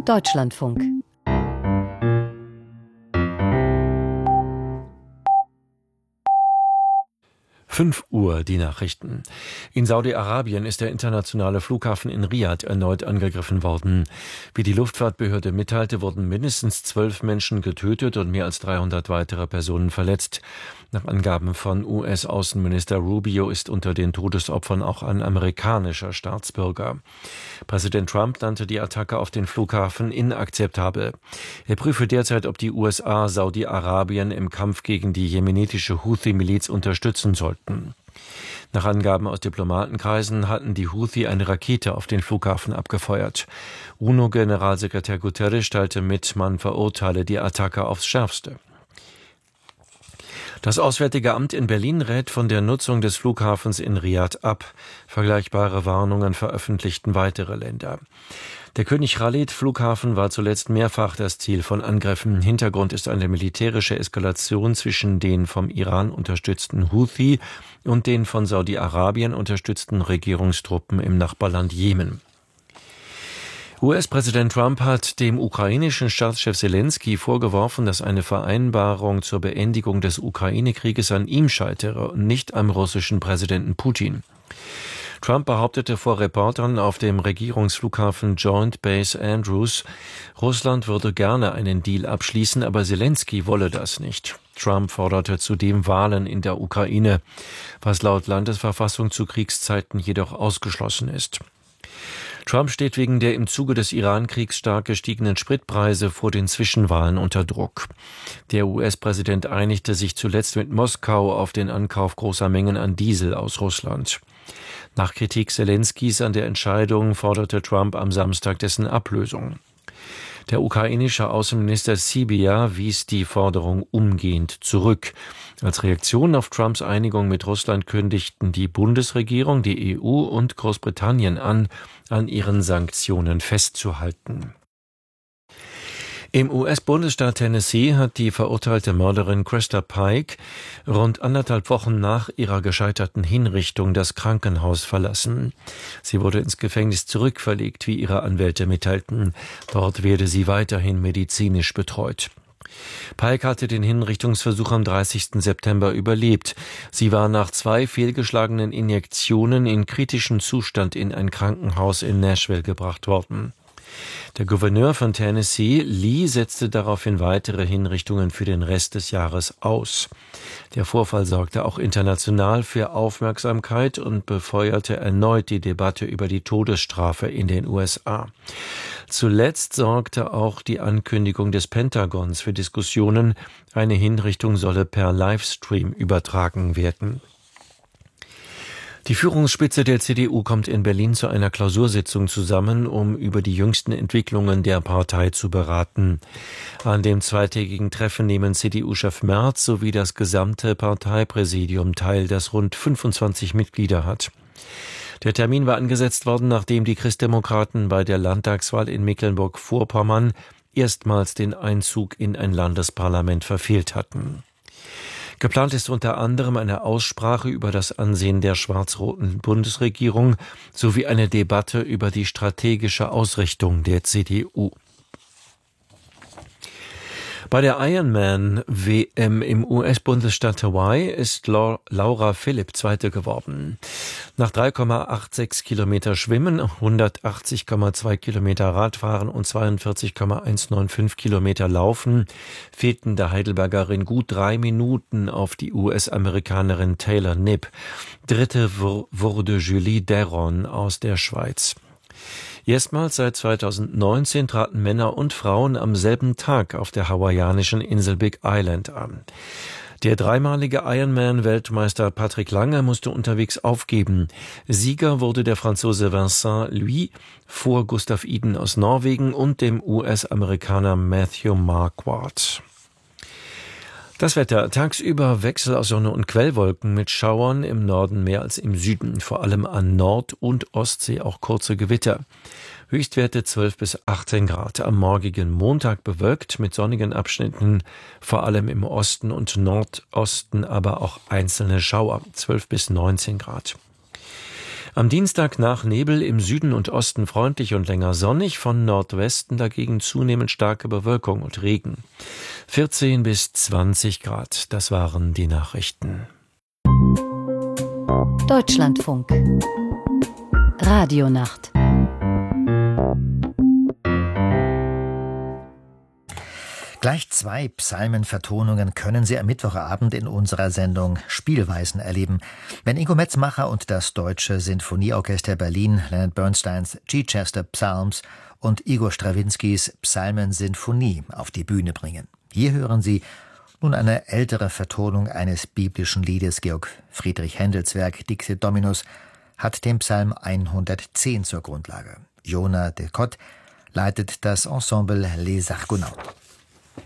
Deutschlandfunk. Fünf Uhr die Nachrichten. In Saudi-Arabien ist der internationale Flughafen in Riad erneut angegriffen worden. Wie die Luftfahrtbehörde mitteilte, wurden mindestens 12 Menschen getötet und mehr als 300 weitere Personen verletzt. Nach Angaben von US-Außenminister Rubio ist unter den Todesopfern auch ein amerikanischer Staatsbürger. Präsident Trump nannte die Attacke auf den Flughafen inakzeptabel. Er prüfe derzeit, ob die USA Saudi-Arabien im Kampf gegen die jemenitische Houthi-Miliz unterstützen sollten. Nach Angaben aus Diplomatenkreisen hatten die Houthi eine Rakete auf den Flughafen abgefeuert. UNO-Generalsekretär Guterres teilte mit, man verurteile die Attacke aufs Schärfste. Das Auswärtige Amt in Berlin rät von der Nutzung des Flughafens in Riad ab. Vergleichbare Warnungen veröffentlichten weitere Länder. Der König Khalid-Flughafen war zuletzt mehrfach das Ziel von Angriffen. Hintergrund ist eine militärische Eskalation zwischen den vom Iran unterstützten Houthi und den von Saudi-Arabien unterstützten Regierungstruppen im Nachbarland Jemen. US-Präsident Trump hat dem ukrainischen Staatschef Selenskyj vorgeworfen, dass eine Vereinbarung zur Beendigung des Ukraine-Krieges an ihm scheitere und nicht am russischen Präsidenten Putin. Trump behauptete vor Reportern auf dem Regierungsflughafen Joint Base Andrews, Russland würde gerne einen Deal abschließen, aber Selenskyj wolle das nicht. Trump forderte zudem Wahlen in der Ukraine, was laut Landesverfassung zu Kriegszeiten jedoch ausgeschlossen ist. Trump steht wegen der im Zuge des Iran-Kriegs stark gestiegenen Spritpreise vor den Zwischenwahlen unter Druck. Der US-Präsident einigte sich zuletzt mit Moskau auf den Ankauf großer Mengen an Diesel aus Russland. Nach Kritik Selenskys an der Entscheidung forderte Trump am Samstag dessen Ablösung. Der ukrainische Außenminister Sybiha wies die Forderung umgehend zurück. Als Reaktion auf Trumps Einigung mit Russland kündigten die Bundesregierung, die EU und Großbritannien an ihren Sanktionen festzuhalten. Im US-Bundesstaat Tennessee hat die verurteilte Mörderin Krista Pike rund 1,5 Wochen nach ihrer gescheiterten Hinrichtung das Krankenhaus verlassen. Sie wurde ins Gefängnis zurückverlegt, wie ihre Anwälte mitteilten. Dort werde sie weiterhin medizinisch betreut. Pike hatte den Hinrichtungsversuch am 30. September überlebt. Sie war nach 2 fehlgeschlagenen Injektionen in kritischem Zustand in ein Krankenhaus in Nashville gebracht worden. Der Gouverneur von Tennessee, Lee, setzte daraufhin weitere Hinrichtungen für den Rest des Jahres aus. Der Vorfall sorgte auch international für Aufmerksamkeit und befeuerte erneut die Debatte über die Todesstrafe in den USA. Zuletzt sorgte auch die Ankündigung des Pentagons für Diskussionen, eine Hinrichtung solle per Livestream übertragen werden. Die Führungsspitze der CDU kommt in Berlin zu einer Klausursitzung zusammen, um über die jüngsten Entwicklungen der Partei zu beraten. An dem zweitägigen Treffen nehmen CDU-Chef Merz sowie das gesamte Parteipräsidium teil, das rund 25 Mitglieder hat. Der Termin war angesetzt worden, nachdem die Christdemokraten bei der Landtagswahl in Mecklenburg-Vorpommern erstmals den Einzug in ein Landesparlament verfehlt hatten. Geplant ist unter anderem eine Aussprache über das Ansehen der schwarz-roten Bundesregierung sowie eine Debatte über die strategische Ausrichtung der CDU. Bei der Ironman-WM im US-Bundesstaat Hawaii ist Laura Philipp Zweite geworden. Nach 3,86 Kilometer Schwimmen, 180,2 Kilometer Radfahren und 42,195 Kilometer Laufen fehlten der Heidelbergerin gut 3 Minuten auf die US-Amerikanerin Taylor Knibb. Dritte wurde Julie Deron aus der Schweiz. Erstmals seit 2019 traten Männer und Frauen am selben Tag auf der hawaiianischen Insel Big Island an. Der dreimalige Ironman-Weltmeister Patrick Lange musste unterwegs aufgeben. Sieger wurde der Franzose Vincent Luis vor Gustav Iden aus Norwegen und dem US-Amerikaner Matthew Marquardt. Das Wetter: tagsüber Wechsel aus Sonne und Quellwolken mit Schauern, im Norden mehr als im Süden, vor allem an Nord- und Ostsee auch kurze Gewitter. Höchstwerte 12 bis 18 Grad. Am morgigen Montag bewölkt mit sonnigen Abschnitten, vor allem im Osten und Nordosten, aber auch einzelne Schauer, 12 bis 19 Grad. Am Dienstag nach Nebel, im Süden und Osten freundlich und länger sonnig, von Nordwesten dagegen zunehmend starke Bewölkung und Regen. 14 bis 20 Grad, das waren die Nachrichten. Deutschlandfunk. Radionacht. Gleich 2 Psalmenvertonungen können Sie am Mittwochabend in unserer Sendung Spielweisen erleben. Wenn Ingo Metzmacher und das Deutsche Sinfonieorchester Berlin Leonard Bernsteins Chichester Psalms und Igor Strawinskys Psalmensinfonie auf die Bühne bringen. Hier hören Sie nun eine ältere Vertonung eines biblischen Liedes. Georg Friedrich Händels Werk Dixit Dominus hat den Psalm 110 zur Grundlage. Jonah de Cott leitet das Ensemble Les Argonautes.